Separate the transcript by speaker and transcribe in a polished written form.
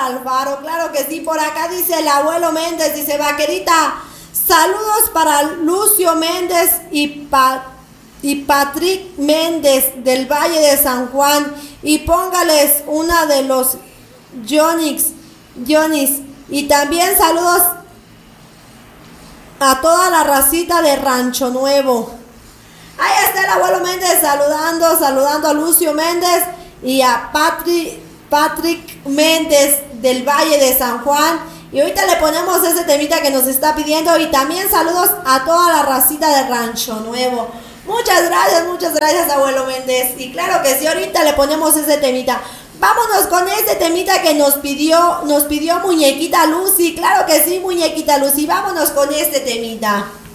Speaker 1: Alfaro, claro que sí. Por acá dice el abuelo Méndez, dice, vaquerita, saludos para Lucio Méndez y Patrick Méndez del Valle de San Juan. Y póngales una de los Johnny's. Y también saludos a toda la racita de Rancho Nuevo. Ahí está el abuelo Méndez saludando a Lucio Méndez y a Patrick Méndez del Valle de San Juan. Y ahorita le ponemos ese temita que nos está pidiendo. Y también saludos a toda la racita de Rancho Nuevo. Muchas gracias, abuelo Méndez. Y claro que sí, ahorita le ponemos ese temita. Vámonos con ese temita que nos pidió Muñequita Lucy. Claro que sí, Muñequita Lucy. Vámonos con este temita.